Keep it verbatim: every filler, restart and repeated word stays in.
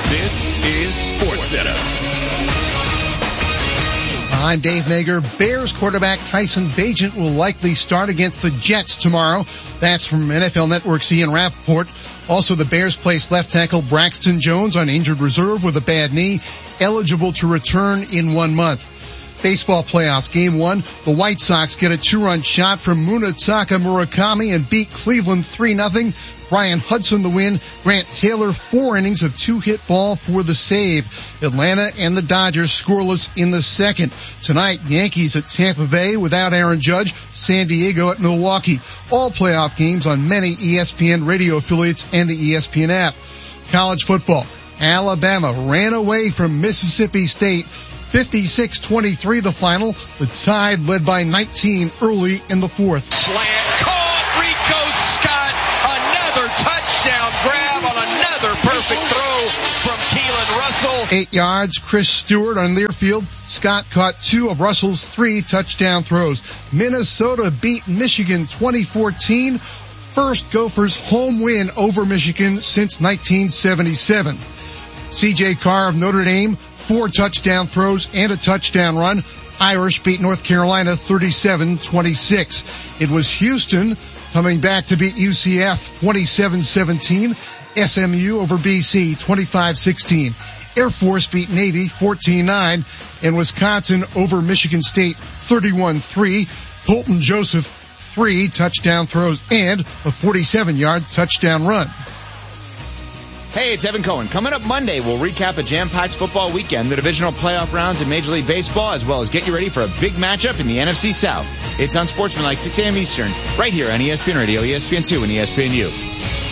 This is SportsCenter. I'm Dave Mager. Bears quarterback Tyson Bagent will likely start against the Jets tomorrow. That's from N F L Network's Ian Rappaport. Also, the Bears placed left tackle Braxton Jones on injured reserve with a bad knee, eligible to return in one month. Baseball playoffs, game one, the White Sox get a two-run shot from Munetaka Murakami and beat Cleveland three nothing. Brian Hudson the win. Grant Taylor, four innings of two-hit ball for the save. Atlanta and the Dodgers scoreless in the second. Tonight, Yankees at Tampa Bay without Aaron Judge. San Diego at Milwaukee. All playoff games on many E S P N radio affiliates and the E S P N app. College football. Alabama ran away from Mississippi State. fifty-six twenty-three the final. The Tide led by nineteen early in the fourth. Slant caught. Rico Scott. Another touchdown grab on another perfect throw from Keelan Russell. Eight yards. Chris Stewart on Learfield. Scott caught two of Russell's three touchdown throws. Minnesota beat Michigan twenty fourteen. First Gophers home win over Michigan since nineteen seventy-seven. C J Carr of Notre Dame, four touchdown throws and a touchdown run. Irish beat North Carolina thirty-seven twenty-six. It was Houston coming back to beat U C F twenty-seven seventeen. S M U over B C twenty-five sixteen. Air Force beat Navy fourteen nine. And Wisconsin over Michigan State thirty-one three. Colton Joseph, three touchdown throws and a forty-seven yard touchdown run. Hey, it's Evan Cohen. Coming up Monday, we'll recap a jam-packed football weekend, the divisional playoff rounds in Major League Baseball, as well as get you ready for a big matchup in the N F C South. It's on Sportsmanlike, six a.m. Eastern, right here on E S P N Radio, E S P N two, and E S P N U.